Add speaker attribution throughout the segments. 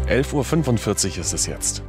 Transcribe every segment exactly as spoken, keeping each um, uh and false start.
Speaker 1: elf Uhr fünfundvierzig ist es jetzt.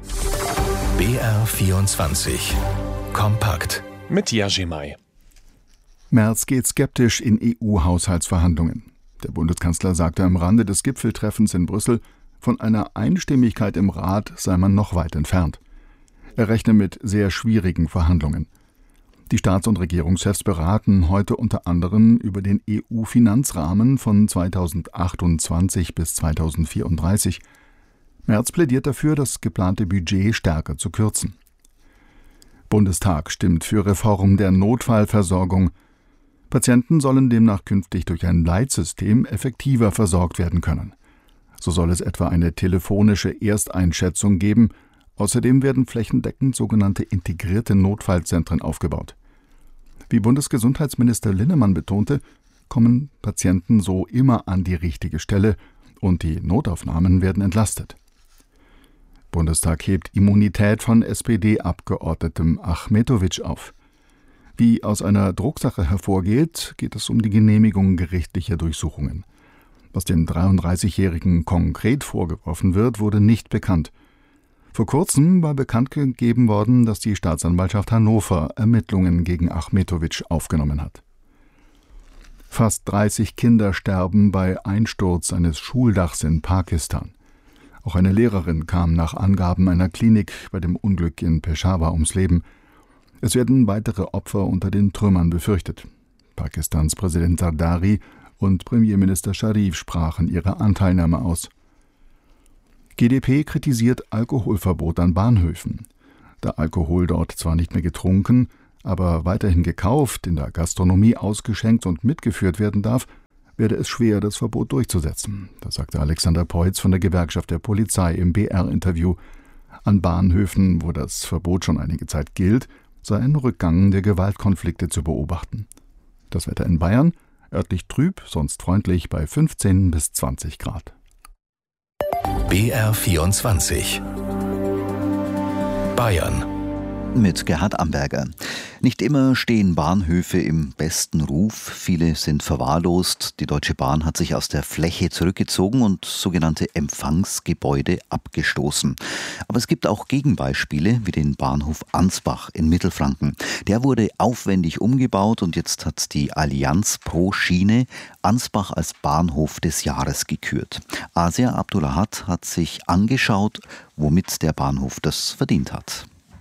Speaker 2: B R vierundzwanzig Kompakt
Speaker 1: Mit Yajimaï.
Speaker 3: Merz geht skeptisch in E U-Haushaltsverhandlungen. Der Bundeskanzler sagte am Rande des Gipfeltreffens in Brüssel, von einer Einstimmigkeit im Rat sei man noch weit entfernt. Er rechne mit sehr schwierigen Verhandlungen. Die Staats- und Regierungschefs beraten heute unter anderem über den E U-Finanzrahmen von zweitausendachtundzwanzig bis zweitausendvierunddreißig. Merz plädiert dafür, das geplante Budget stärker zu kürzen. Bundestag stimmt für Reform der Notfallversorgung. Patienten sollen demnach künftig durch ein Leitsystem effektiver versorgt werden können. So soll es etwa eine telefonische Ersteinschätzung geben. Außerdem werden flächendeckend sogenannte integrierte Notfallzentren aufgebaut. Wie Bundesgesundheitsminister Linnemann betonte, kommen Patienten so immer an die richtige Stelle und die Notaufnahmen werden entlastet. Bundestag hebt Immunität von S P D-Abgeordnetem Achmetović auf. Wie aus einer Drucksache hervorgeht, geht es um die Genehmigung gerichtlicher Durchsuchungen. Was dem dreiunddreißigjährigen konkret vorgeworfen wird, wurde nicht bekannt. Vor kurzem war bekannt gegeben worden, dass die Staatsanwaltschaft Hannover Ermittlungen gegen Achmetović aufgenommen hat. Fast dreißig Kinder sterben bei Einsturz eines Schuldachs in Pakistan. Auch eine Lehrerin kam nach Angaben einer Klinik bei dem Unglück in Peshawar ums Leben. Es werden weitere Opfer unter den Trümmern befürchtet. Pakistans Präsident Zardari und Premierminister Sharif sprachen ihre Anteilnahme aus. G d P kritisiert Alkoholverbot an Bahnhöfen. Da Alkohol dort zwar nicht mehr getrunken, aber weiterhin gekauft, in der Gastronomie ausgeschenkt und mitgeführt werden darf, werde es schwer, das Verbot durchzusetzen. Das sagte Alexander Peutz von der Gewerkschaft der Polizei im B R-Interview. An Bahnhöfen, wo das Verbot schon einige Zeit gilt, sei ein Rückgang der Gewaltkonflikte zu beobachten. Das Wetter in Bayern, örtlich trüb, sonst freundlich bei fünfzehn bis zwanzig Grad.
Speaker 2: B R vierundzwanzig Bayern
Speaker 4: mit Gerhard Amberger. Nicht immer stehen Bahnhöfe im besten Ruf. Viele sind verwahrlost. Die Deutsche Bahn hat sich aus der Fläche zurückgezogen und sogenannte Empfangsgebäude abgestoßen. Aber es gibt auch Gegenbeispiele, wie den Bahnhof Ansbach in Mittelfranken. Der wurde aufwendig umgebaut und jetzt hat die Allianz pro Schiene Ansbach als Bahnhof des Jahres gekürt. Asia Abdullahat hat sich angeschaut, womit der Bahnhof das verdient hat.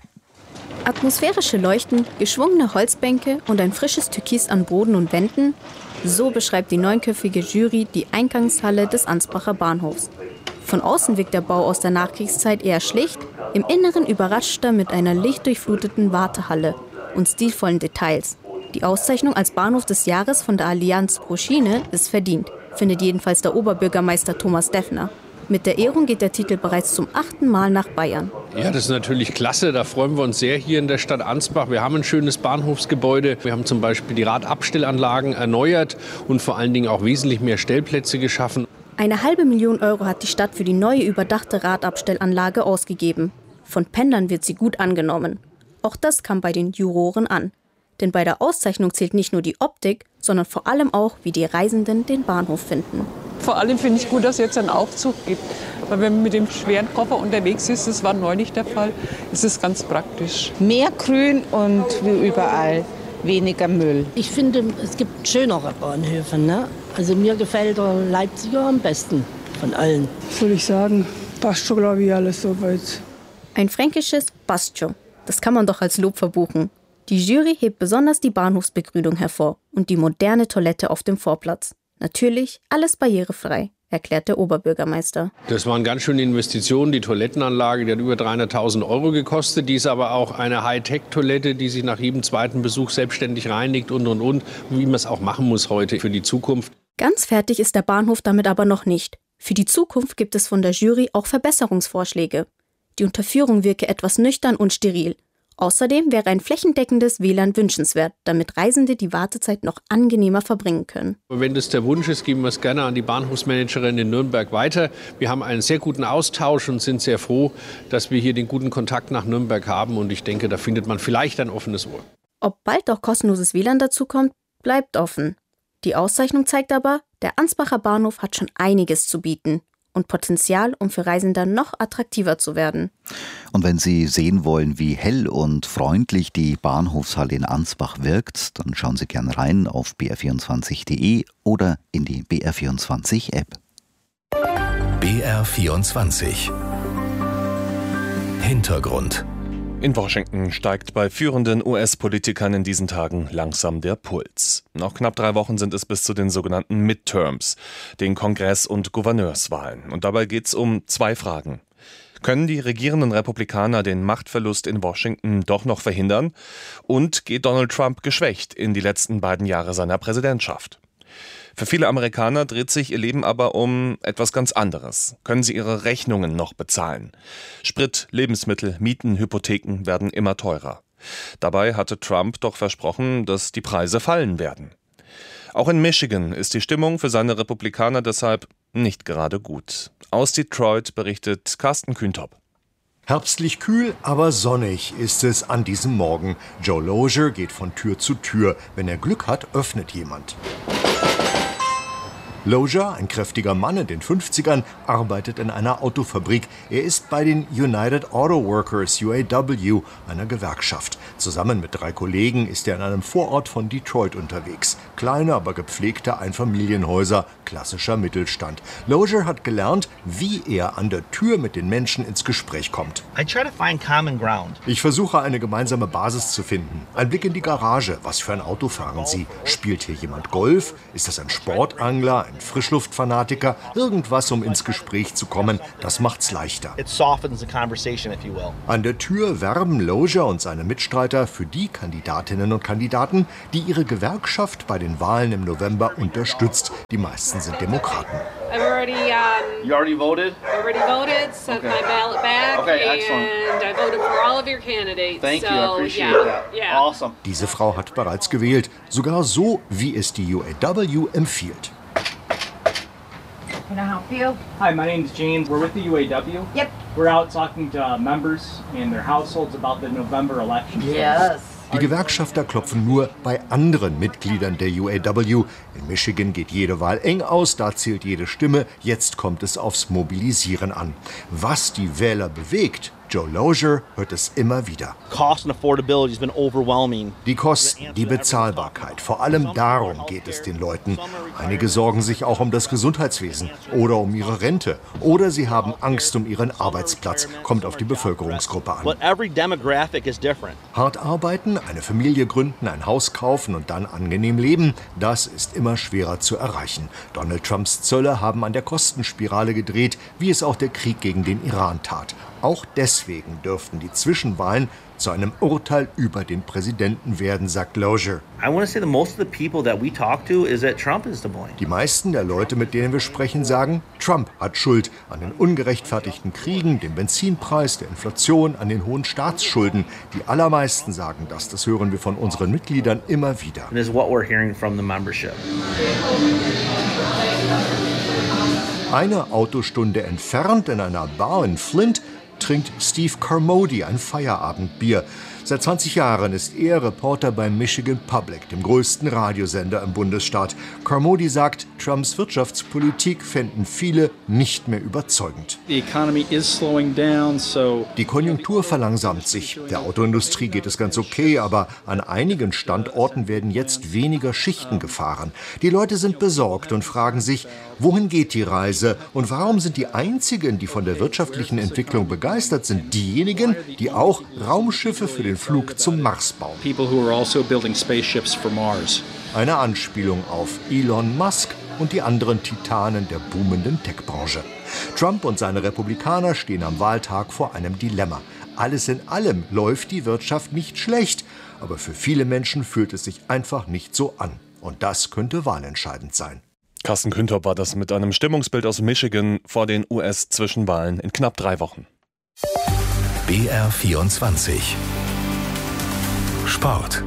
Speaker 5: Atmosphärische Leuchten, geschwungene Holzbänke und ein frisches Türkis an Boden und Wänden, so beschreibt die neunköpfige Jury die Eingangshalle des Ansbacher Bahnhofs. Von außen wirkt der Bau aus der Nachkriegszeit eher schlicht, im Inneren überrascht er mit einer lichtdurchfluteten Wartehalle und stilvollen Details. Die Auszeichnung als Bahnhof des Jahres von der Allianz pro Schiene ist verdient, findet jedenfalls der Oberbürgermeister Thomas Deffner. Mit der Ehrung geht der Titel bereits zum achten Mal nach Bayern.
Speaker 6: Ja, das ist natürlich klasse. Da freuen wir uns sehr hier in der Stadt Ansbach. Wir haben ein schönes Bahnhofsgebäude. Wir haben zum Beispiel die Radabstellanlagen erneuert und vor allen Dingen auch wesentlich mehr Stellplätze geschaffen.
Speaker 5: Eine halbe Million Euro hat die Stadt für die neue überdachte Radabstellanlage ausgegeben. Von Pendlern wird sie gut angenommen. Auch das kam bei den Juroren an. Denn bei der Auszeichnung zählt nicht nur die Optik, sondern vor allem auch, wie die Reisenden den Bahnhof finden.
Speaker 7: Vor allem finde ich gut, dass es jetzt einen Aufzug gibt. Weil wenn man mit dem schweren Koffer unterwegs ist, das war neulich der Fall, ist es ganz praktisch.
Speaker 8: Mehr Grün und wie überall weniger Müll.
Speaker 9: Ich finde, es gibt schönere Bahnhöfe. Ne? Also mir gefällt der Leipziger am besten von allen.
Speaker 10: Was soll ich sagen? Passt schon, glaube ich, alles soweit.
Speaker 5: Ein fränkisches passt schon. Das kann man doch als Lob verbuchen. Die Jury hebt besonders die Bahnhofsbegrünung hervor und die moderne Toilette auf dem Vorplatz. Natürlich alles barrierefrei, erklärt der Oberbürgermeister.
Speaker 6: Das waren ganz schöne Investitionen. Die Toilettenanlage, die hat über dreihunderttausend Euro gekostet. Die ist aber auch eine Hightech-Toilette, die sich nach jedem zweiten Besuch selbstständig reinigt und, und, und. Wie man es auch machen muss heute für die Zukunft.
Speaker 5: Ganz fertig ist der Bahnhof damit aber noch nicht. Für die Zukunft gibt es von der Jury auch Verbesserungsvorschläge. Die Unterführung wirke etwas nüchtern und steril. Außerdem wäre ein flächendeckendes W L A N wünschenswert, damit Reisende die Wartezeit noch angenehmer verbringen können.
Speaker 6: Wenn das der Wunsch ist, geben wir es gerne an die Bahnhofsmanagerin in Nürnberg weiter. Wir haben einen sehr guten Austausch und sind sehr froh, dass wir hier den guten Kontakt nach Nürnberg haben. Und ich denke, da findet man vielleicht ein offenes Ohr.
Speaker 5: Ob bald auch kostenloses W L A N dazukommt, bleibt offen. Die Auszeichnung zeigt aber, der Ansbacher Bahnhof hat schon einiges zu bieten. und Potenzial, um für Reisende noch attraktiver zu werden.
Speaker 4: Und wenn Sie sehen wollen, wie hell und freundlich die Bahnhofshalle in Ansbach wirkt, dann schauen Sie gern rein auf b r vierundzwanzig punkt d e oder in die B R vierundzwanzig App.
Speaker 2: B R vierundzwanzig Hintergrund.
Speaker 1: In Washington steigt bei führenden U S-Politikern in diesen Tagen langsam der Puls. Noch knapp drei Wochen sind es bis zu den sogenannten Midterms, den Kongress- und Gouverneurswahlen. Und dabei geht es um zwei Fragen. Können die regierenden Republikaner den Machtverlust in Washington doch noch verhindern? Und geht Donald Trump geschwächt in die letzten beiden Jahre seiner Präsidentschaft? Für viele Amerikaner dreht sich ihr Leben aber um etwas ganz anderes. Können sie ihre Rechnungen noch bezahlen? Sprit, Lebensmittel, Mieten, Hypotheken werden immer teurer. Dabei hatte Trump doch versprochen, dass die Preise fallen werden. Auch in Michigan ist die Stimmung für seine Republikaner deshalb nicht gerade gut. Aus Detroit berichtet Carsten Kühntop.
Speaker 11: Herbstlich kühl, aber sonnig ist es an diesem Morgen. Joe Lozier geht von Tür zu Tür. Wenn er Glück hat, öffnet jemand. Lozier, ein kräftiger Mann in den fünfzigern, arbeitet in einer Autofabrik. Er ist bei den United Auto Workers, U A W, einer Gewerkschaft. Zusammen mit drei Kollegen ist er in einem Vorort von Detroit unterwegs. Kleine, aber gepflegte Einfamilienhäuser, klassischer Mittelstand. Lozier hat gelernt, wie er an der Tür mit den Menschen ins Gespräch kommt. Ich versuche, eine gemeinsame Basis zu finden. Ein Blick in die Garage. Was für ein Auto fahren Sie? Spielt hier jemand Golf? Ist das ein Sportangler, ein Frischluftfanatiker? Irgendwas, um ins Gespräch zu kommen. Das macht's leichter. An der Tür werben Lozier und seine Mitstreiter für die Kandidatinnen und Kandidaten, die ihre Gewerkschaft bei den Wahlen im November unterstützt. Die meisten sind Demokraten.
Speaker 12: I've already, um,
Speaker 13: you already voted?
Speaker 12: already voted, sent
Speaker 13: Okay.
Speaker 12: my ballot back,
Speaker 13: Okay, excellent.
Speaker 12: and I voted for all of your candidates.
Speaker 13: Thank
Speaker 12: so,
Speaker 13: you, I appreciate
Speaker 12: yeah,
Speaker 13: that.
Speaker 12: Yeah.
Speaker 13: Awesome.
Speaker 11: Diese Frau hat bereits gewählt, sogar so, wie es die U A W empfiehlt.
Speaker 14: Can I help you?
Speaker 15: Hi, my name is James. We're with the U A W.
Speaker 14: Yep.
Speaker 15: We're out talking to uh, members and their households about the November election.
Speaker 14: Yes.
Speaker 11: Die Gewerkschafter klopfen nur bei anderen Mitgliedern der U A W. In Michigan geht jede Wahl eng aus, da zählt jede Stimme. Jetzt kommt es aufs Mobilisieren an. Was die Wähler bewegt, Joe Lozier hört es immer wieder.
Speaker 13: Cost and affordability has been overwhelming.
Speaker 11: Die Kosten, die Bezahlbarkeit, vor allem darum geht es den Leuten. Einige sorgen sich auch um das Gesundheitswesen oder um ihre Rente. Oder sie haben Angst um ihren Arbeitsplatz. Kommt auf die Bevölkerungsgruppe an.
Speaker 13: But every demographic is different.
Speaker 11: Hart arbeiten, eine Familie gründen, ein Haus kaufen und dann angenehm leben, das ist immer schwerer zu erreichen. Donald Trumps Zölle haben an der Kostenspirale gedreht, wie es auch der Krieg gegen den Iran tat. Auch deswegen dürften die Zwischenwahlen zu einem Urteil über den Präsidenten werden, sagt Lozier.
Speaker 13: I want to say that most of the people that we talk to is that Trump is to blame.
Speaker 11: Die meisten der Leute, mit denen wir sprechen, sagen, Trump hat Schuld an den ungerechtfertigten Kriegen, dem Benzinpreis, der Inflation, an den hohen Staatsschulden. Die allermeisten sagen das. Das hören wir von unseren Mitgliedern immer wieder.
Speaker 13: And this is what we're hearing from the membership.
Speaker 11: Eine Autostunde entfernt in einer Bar in Flint trinkt Steve Carmody ein Feierabendbier. Seit zwanzig Jahren ist er Reporter beim Michigan Public, dem größten Radiosender im Bundesstaat. Carmody sagt, Trumps Wirtschaftspolitik fänden viele nicht mehr überzeugend.
Speaker 16: The economy is slowing down, so
Speaker 11: Die Konjunktur verlangsamt sich. Der Autoindustrie geht es ganz okay, aber an einigen Standorten werden jetzt weniger Schichten gefahren. Die Leute sind besorgt und fragen sich, wohin geht die Reise und warum sind die einzigen, die von der wirtschaftlichen Entwicklung begeistert sind, diejenigen, die auch Raumschiffe für den Flug zum Mars bauen.
Speaker 16: people who are also building spaceships for Mars.
Speaker 11: Eine Anspielung auf Elon Musk und die anderen Titanen der boomenden Tech-Branche. Trump und seine Republikaner stehen am Wahltag vor einem Dilemma. Alles in allem läuft die Wirtschaft nicht schlecht, aber für viele Menschen fühlt es sich einfach nicht so an. Und das könnte wahlentscheidend sein.
Speaker 1: Carsten Kühntop war das mit einem Stimmungsbild aus Michigan vor den U S-Zwischenwahlen in knapp drei Wochen.
Speaker 2: B R vierundzwanzig Sport.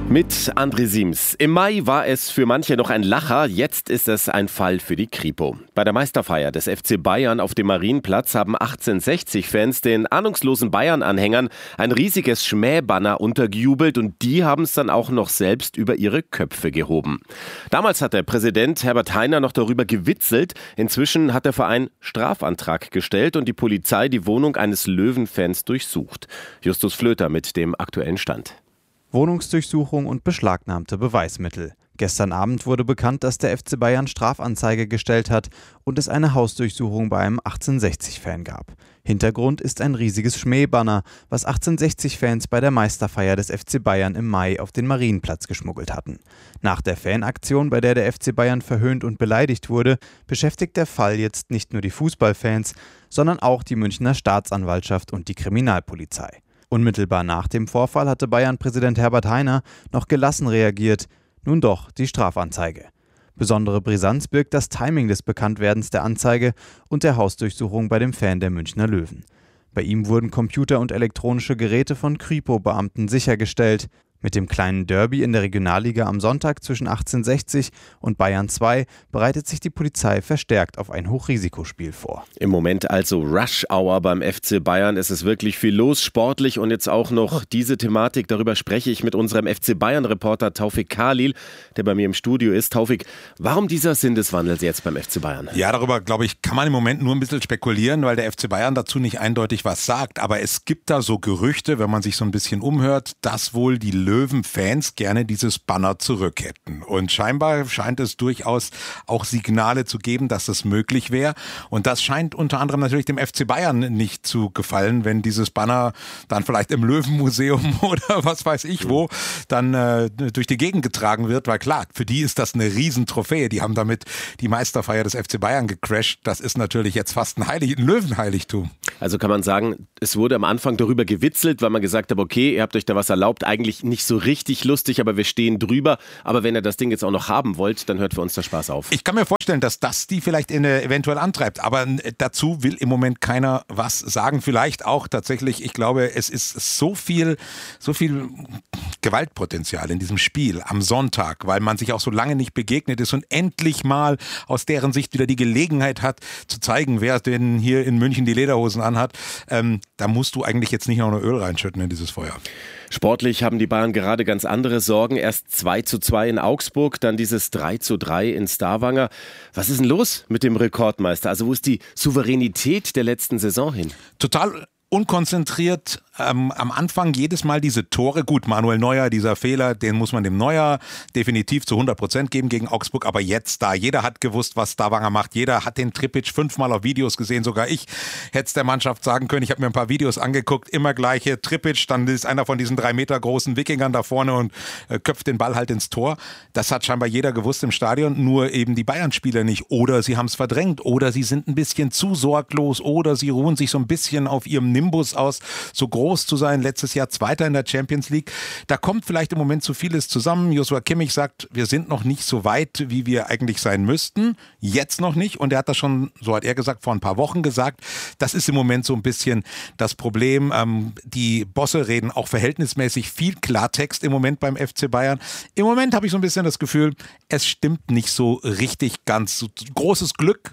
Speaker 14: Mit André Siems. Im Mai war es für manche noch ein Lacher, jetzt ist es ein Fall für die Kripo. Bei der Meisterfeier des F C Bayern auf dem Marienplatz haben achtzehnhundertsechzig-Fans den ahnungslosen Bayern-Anhängern ein riesiges Schmähbanner untergejubelt und die haben es dann auch noch selbst über ihre Köpfe gehoben. Damals hat der Präsident Herbert Hainer noch darüber gewitzelt. Inzwischen hat der Verein Strafantrag gestellt und die Polizei die Wohnung eines Löwen-Fans durchsucht. Justus Flöter mit dem aktuellen Stand.
Speaker 17: Wohnungsdurchsuchung und beschlagnahmte Beweismittel. Gestern Abend wurde bekannt, dass der F C Bayern Strafanzeige gestellt hat und es eine Hausdurchsuchung bei einem achtzehnhundertsechzig-Fan gab. Hintergrund ist ein riesiges Schmähbanner, was achtzehnhundertsechzig-Fans bei der Meisterfeier des F C Bayern im Mai auf den Marienplatz geschmuggelt hatten. Nach der Fanaktion, bei der der F C Bayern verhöhnt und beleidigt wurde, beschäftigt der Fall jetzt nicht nur die Fußballfans, sondern auch die Münchner Staatsanwaltschaft und die Kriminalpolizei. Unmittelbar nach dem Vorfall hatte Bayern-Präsident Herbert Hainer noch gelassen reagiert. Nun doch die Strafanzeige. Besondere Brisanz birgt das Timing des Bekanntwerdens der Anzeige und der Hausdurchsuchung bei dem Fan der Münchner Löwen. Bei ihm wurden Computer und elektronische Geräte von Kripo-Beamten sichergestellt. Mit dem kleinen Derby in der Regionalliga am Sonntag zwischen achtzehnhundertsechzig und Bayern zwei bereitet sich die Polizei verstärkt auf ein Hochrisikospiel vor.
Speaker 14: Im Moment also Rush Hour beim F C Bayern. Es ist wirklich viel los, sportlich und jetzt auch noch diese Thematik. Darüber spreche ich mit unserem F C Bayern-Reporter Taufik Khalil, der bei mir im Studio ist. Taufik, warum dieser Sinneswandel jetzt beim F C Bayern?
Speaker 18: Ja, darüber, glaube ich, kann man im Moment nur ein bisschen spekulieren, weil der F C Bayern dazu nicht eindeutig was sagt. Aber es gibt da so Gerüchte, wenn man sich so ein bisschen umhört, dass wohl die Löwen-Fans gerne dieses Banner zurück hätten. Und scheinbar scheint es durchaus auch Signale zu geben, dass das möglich wäre. Und das scheint unter anderem natürlich dem F C Bayern nicht zu gefallen, wenn dieses Banner dann vielleicht im Löwenmuseum oder was weiß ich wo dann äh, durch die Gegend getragen wird. Weil klar, für die ist das eine Riesentrophäe. Die haben damit die Meisterfeier des F C Bayern gecrasht. Das ist natürlich jetzt fast ein, Heilig-, ein Löwenheiligtum.
Speaker 14: Also kann man sagen, es wurde am Anfang darüber gewitzelt, weil man gesagt hat, okay, ihr habt euch da was erlaubt, eigentlich nicht so richtig lustig, aber wir stehen drüber. Aber wenn ihr das Ding jetzt auch noch haben wollt, dann hört für uns der Spaß auf.
Speaker 18: Ich kann mir vorstellen, dass das die vielleicht in, eventuell antreibt. Aber dazu will im Moment keiner was sagen. Vielleicht auch tatsächlich, ich glaube, es ist so viel, so viel Gewaltpotenzial in diesem Spiel am Sonntag, weil man sich auch so lange nicht begegnet ist und endlich mal aus deren Sicht wieder die Gelegenheit hat, zu zeigen, wer denn hier in München die Lederhosen anhat. Ähm, da musst du eigentlich jetzt nicht noch eine Öl reinschütten in dieses Feuer.
Speaker 14: Sportlich haben die Bayern gerade ganz andere Sorgen. Erst zwei zu zwei in Augsburg, dann dieses drei zu drei in Stavanger. Was ist denn los mit dem Rekordmeister? Also wo ist die Souveränität der letzten Saison hin?
Speaker 18: Total unkonzentriert, ähm, am Anfang jedes Mal diese Tore. Gut, Manuel Neuer, dieser Fehler, den muss man dem Neuer definitiv zu hundert Prozent geben gegen Augsburg. Aber jetzt da, jeder hat gewusst, was Stavanger macht. Jeder hat den Tripic fünfmal auf Videos gesehen. Sogar ich hätte es der Mannschaft sagen können. Ich habe mir ein paar Videos angeguckt. Immer gleiche Tripic. Dann ist einer von diesen drei Meter großen Wikingern da vorne und äh, köpft den Ball halt ins Tor. Das hat scheinbar jeder gewusst im Stadion. Nur eben die Bayern-Spieler nicht. Oder sie haben es verdrängt. Oder sie sind ein bisschen zu sorglos. Oder sie ruhen sich so ein bisschen auf ihrem Nimbus aus, so groß zu sein, letztes Jahr Zweiter in der Champions League. Da kommt vielleicht im Moment zu vieles zusammen. Joshua Kimmich sagt, wir sind noch nicht so weit, wie wir eigentlich sein müssten. Jetzt noch nicht. Und er hat das schon, so hat er gesagt, vor ein paar Wochen gesagt. Das ist im Moment so ein bisschen das Problem. Ähm, die Bosse reden auch verhältnismäßig viel Klartext im Moment beim F C Bayern. Im Moment habe ich so ein bisschen das Gefühl, es stimmt nicht so richtig ganz. So großes Glück.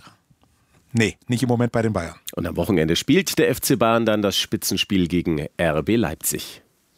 Speaker 18: Nee, nicht im Moment bei den Bayern.
Speaker 14: Und am Wochenende spielt der F C Bayern dann das Spitzenspiel gegen R B Leipzig.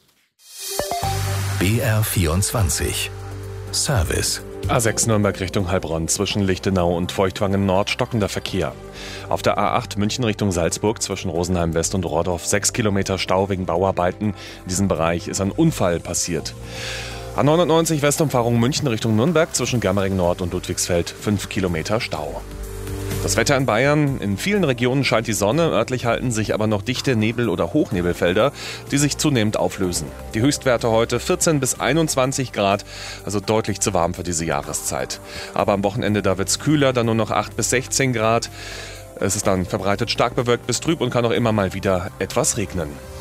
Speaker 2: B R vierundzwanzig Service.
Speaker 1: A sechs Nürnberg Richtung Heilbronn, zwischen Lichtenau und Feuchtwangen Nord stockender Verkehr. Auf der A acht München Richtung Salzburg zwischen Rosenheim West und Rohrdorf sechs Kilometer Stau wegen Bauarbeiten. In diesem Bereich ist ein Unfall passiert. A neunundneunzig Westumfahrung München Richtung Nürnberg zwischen Germering Nord und Ludwigsfeld fünf Kilometer Stau. Das Wetter in Bayern. In vielen Regionen scheint die Sonne, örtlich halten sich aber noch dichte Nebel- oder Hochnebelfelder, die sich zunehmend auflösen. Die Höchstwerte heute vierzehn bis einundzwanzig Grad, also deutlich zu warm für diese Jahreszeit. Aber am Wochenende, da wird es kühler, dann nur noch acht bis sechzehn Grad. Es ist dann verbreitet stark bewölkt bis trüb und kann auch immer mal wieder etwas regnen.